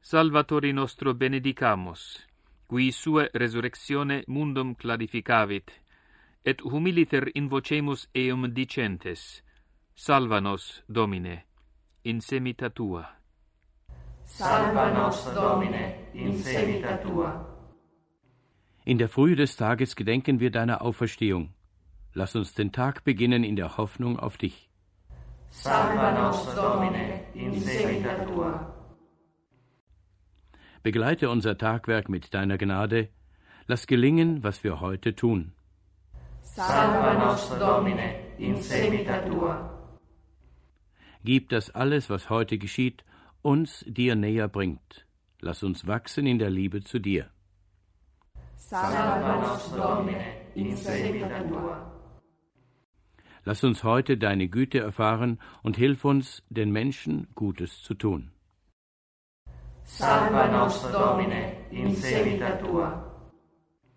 Salvatori nostro benedicamus, qui sua resurrectione mundum clarificavit, et humiliter invocemus eum dicentes, salva nos, Domine, in semita Tua. Salva nos, Domine, in semita Tua. In der Frühe des Tages gedenken wir deiner Auferstehung. Lass uns den Tag beginnen in der Hoffnung auf dich. Salva nos, Domine, in semita Tua. Begleite unser Tagwerk mit deiner Gnade. Lass gelingen, was wir heute tun. Salva nos, Domine, in semita Tua. Gib, dass alles, was heute geschieht, uns dir näher bringt. Lass uns wachsen in der Liebe zu dir. Salva nos, Domine, in semita Tua. Lass uns heute deine Güte erfahren und hilf uns, den Menschen Gutes zu tun. Salva nos, Domine, in semita Tua.